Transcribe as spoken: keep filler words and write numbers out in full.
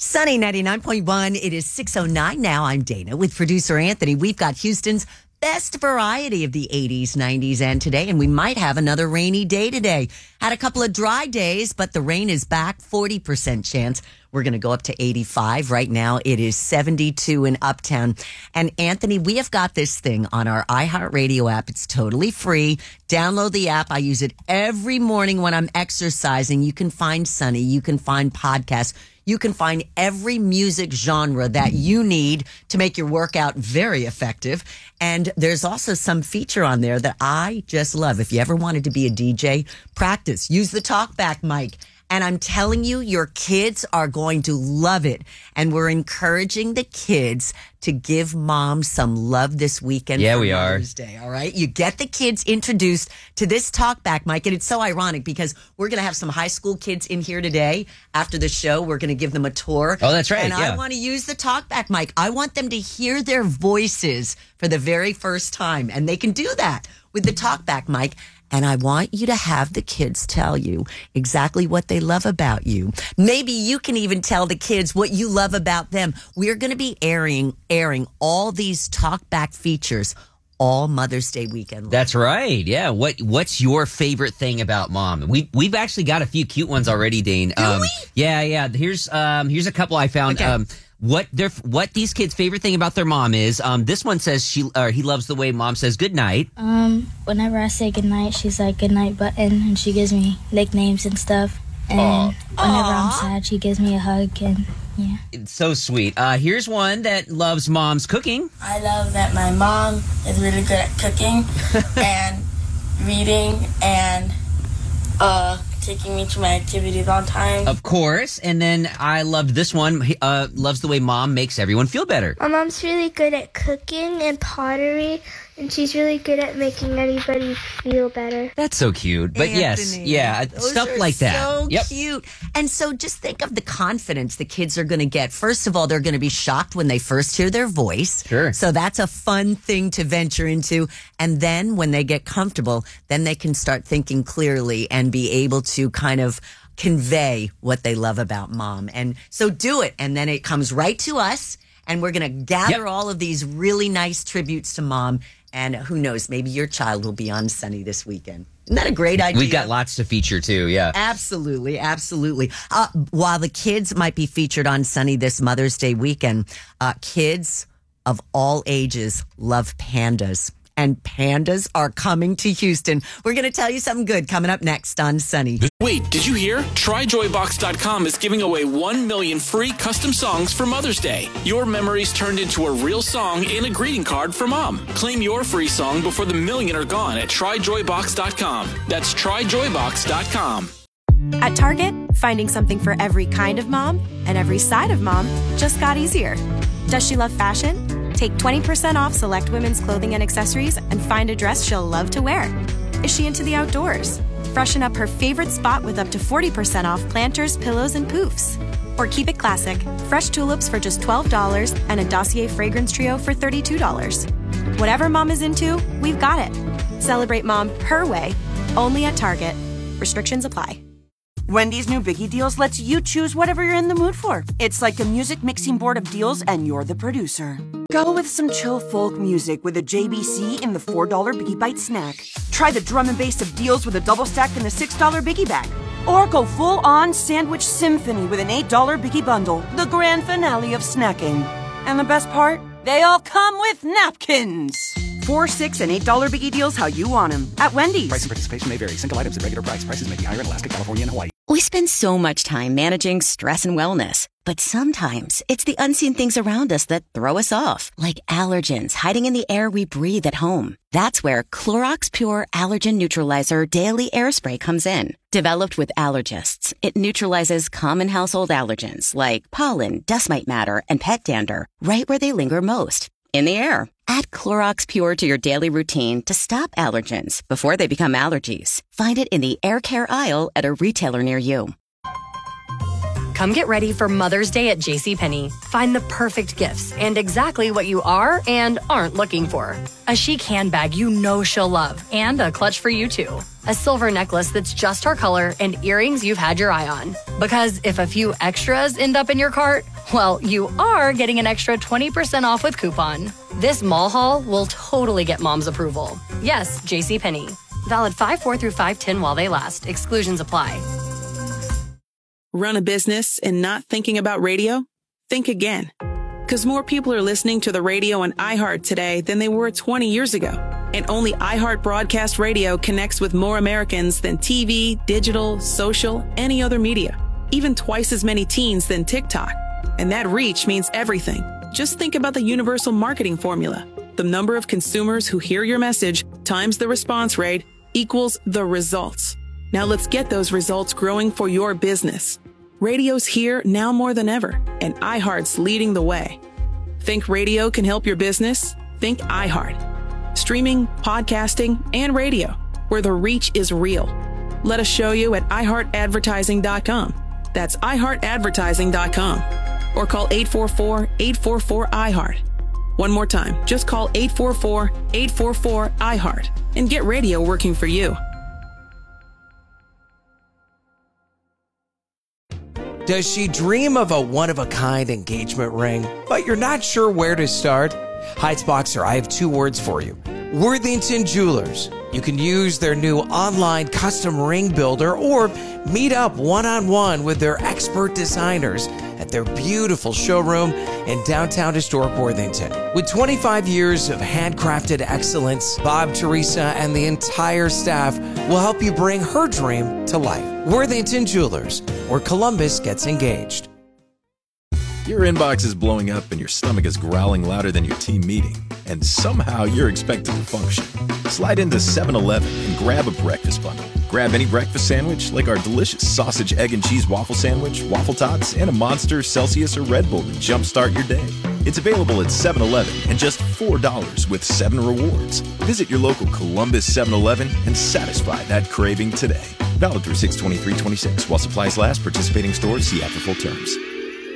Sunny ninety-nine point one. It is six oh nine now. I'm Dana with producer Anthony. We've got Houston's best variety of the eighties, nineties, and today, and we might have another rainy day today. Had a couple of dry days, but the rain is back. forty percent chance. We're going to go up to eighty-five. Right now, it is seventy-two in Uptown. And Anthony, we have got this thing on our iHeartRadio app. It's totally free. Download the app. I use it every morning when I'm exercising. You can find Sunny. You can find podcasts. You can find every music genre that you need to make your workout very effective. And there's also some feature on there that I just love. If you ever wanted to be a D J, practice. Use the talkback mic. And I'm telling you, your kids are going to love it. And we're encouraging the kids to give mom some love this weekend. Yeah, for we are. Mother's Day, all right? You get the kids introduced to this talkback mic. And it's so ironic because we're going to have some high school kids in here today. After the show, we're going to give them a tour. Oh, that's right. And yeah. I want to use the talkback mic. I want them to hear their voices for the very first time. And they can do that with the talkback mic. And I want you to have the kids tell you exactly what they love about you. Maybe you can even tell the kids what you love about them. We're going to be airing airing all these talkback features all Mother's Day weekend. That's right. Yeah. What What's your favorite thing about mom? We we've actually got a few cute ones already, Dane. Do um, we? Yeah, yeah. Here's um here's a couple I found. Okay. Um, What their what these kids' favorite thing about their mom is. Um, this one says she or he loves the way mom says good night. Um, whenever I say good night, she's like good night button, and she gives me nicknames and stuff. And Aww. whenever Aww. I'm sad, she gives me a hug, and yeah. It's so sweet. Uh, here's one that loves mom's cooking. I love that my mom is really good at cooking and reading and uh. taking me to my activities on time. Of course. And then I loved this one. He, uh, loves the way mom makes everyone feel better. My mom's really good at cooking and pottery, and she's really good at making everybody feel better. That's so cute. But yes, Anthony, yeah, those stuff are like that. So Yep. cute. And so just think of the confidence the kids are going to get. First of all, they're going to be shocked when they first hear their voice. Sure. So that's a fun thing to venture into. And then when they get comfortable, then they can start thinking clearly and be able to kind of convey what they love about mom. And so do it. And then it comes right to us. And we're going to gather Yep. all of these really nice tributes to mom. And who knows, maybe your child will be on Sunny this weekend. Isn't that a great idea? We've got lots to feature too, yeah. Absolutely, absolutely. Uh, while the kids might be featured on Sunny this Mother's Day weekend, uh, kids of all ages love pandas. And pandas are coming to Houston. We're going to tell you something good coming up next on Sunny. Wait, did you hear? Try joy box dot com is giving away one million free custom songs for Mother's Day. Your memories turned into a real song and a greeting card for mom. Claim your free song before the million are gone at try joy box dot com. That's try joy box dot com. At Target, finding something for every kind of mom and every side of mom just got easier. Does she love fashion? Take twenty percent off select women's clothing and accessories and find a dress she'll love to wear. Is she into the outdoors? Freshen up her favorite spot with up to forty percent off planters, pillows, and poofs. Or keep it classic, fresh tulips for just twelve dollars and a Dossier fragrance trio for thirty-two dollars. Whatever mom is into, we've got it. Celebrate mom her way, only at Target. Restrictions apply. Wendy's new Biggie Deals lets you choose whatever you're in the mood for. It's like a music mixing board of deals, and you're the producer. Go with some chill folk music with a J B C in the four dollar Biggie Bite snack. Try the drum and bass of deals with a double stack in the six dollar Biggie Bag. Or go full-on sandwich symphony with an eight dollar Biggie Bundle, the grand finale of snacking. And the best part? They all come with napkins. Four, six, and eight dollar Biggie Deals how you want them. At Wendy's. Price and participation may vary. Single items at regular price. Prices may be higher in Alaska, California, and Hawaii. We spend so much time managing stress and wellness, but sometimes it's the unseen things around us that throw us off, like allergens hiding in the air we breathe at home. That's where Clorox Pure Allergen Neutralizer Daily Air Spray comes in. Developed with allergists, it neutralizes common household allergens like pollen, dust mite matter, and pet dander right where they linger most, in the air. Add Clorox Pure to your daily routine to stop allergens before they become allergies. Find it in the air care aisle at a retailer near you. Come get ready for Mother's Day at JCPenney. Find the perfect gifts and exactly what you are and aren't looking for. A chic handbag you know she'll love and a clutch for you too. A silver necklace that's just her color and earrings you've had your eye on. Because if a few extras end up in your cart, Well, you are getting an extra twenty percent off with coupon. This mall haul will totally get mom's approval. Yes, JCPenney. Valid five four through five ten while they last. Exclusions apply. Run a business and not thinking about radio? Think again. Because more people are listening to the radio on iHeart today than they were twenty years ago. And only iHeart Broadcast Radio connects with more Americans than T V, digital, social, any other media. Even twice as many teens than TikTok. And that reach means everything. Just think about the universal marketing formula. The number of consumers who hear your message times the response rate equals the results. Now let's get those results growing for your business. Radio's here now more than ever, and iHeart's leading the way. Think radio can help your business? Think iHeart. Streaming, podcasting, and radio, where the reach is real. Let us show you at i heart advertising dot com. That's i heart advertising dot com. Or call eight four four, eight four four, I heart. One more time, just call eight four four, eight four four, I heart and get radio working for you. Does she dream of a one-of-a-kind engagement ring, but you're not sure where to start? Heights Boxer, I have two words for you. Worthington Jewelers. You can use their new online custom ring builder or meet up one-on-one with their expert designers at their beautiful showroom in downtown historic Worthington. With twenty-five years of handcrafted excellence, Bob, Teresa, and the entire staff will help you bring her dream to life. Worthington Jewelers, where Columbus gets engaged. Your inbox is blowing up and your stomach is growling louder than your team meeting, and somehow you're expected to function. Slide into seven eleven and grab a breakfast bundle. Grab any breakfast sandwich like our delicious sausage, egg, and cheese waffle sandwich, waffle tots, and a Monster, Celsius, or Red Bull to jumpstart your day. It's available at seven eleven and just four dollars with seven rewards. Visit your local Columbus seven eleven and satisfy that craving today. Valid through six twenty-three twenty-six while supplies last. Participating stores see after full terms.